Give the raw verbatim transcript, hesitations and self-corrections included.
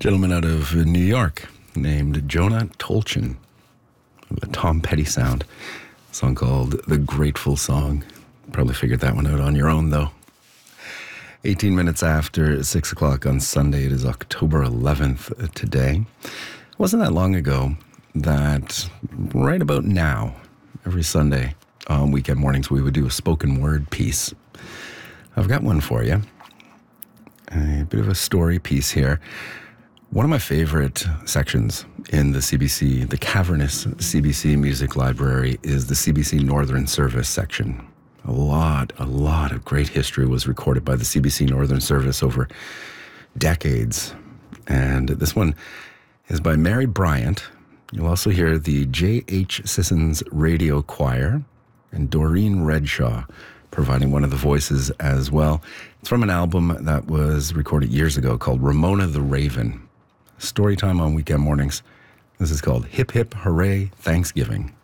Gentleman out of New York named Jonah Tolchin, a Tom Petty sound. A song called The Grateful Song. Probably figured that one out on your own, though. eighteen minutes after six o'clock on Sunday. It is October eleventh today. It wasn't that long ago that right about now, every Sunday on weekend mornings, we would do a spoken word piece. I've got one for you. A bit of a story piece here. One of my favorite sections in the C B C, the cavernous C B C Music Library, is the C B C Northern Service section. A lot, a lot of great history was recorded by the C B C Northern Service over decades. And this one is by Mary Bryant. You'll also hear the J H Sissons Radio Choir and Doreen Redshaw providing one of the voices as well. It's from an album that was recorded years ago called Ramona the Raven. Story time on weekend mornings. This is called Hip Hip Hooray Thanksgiving.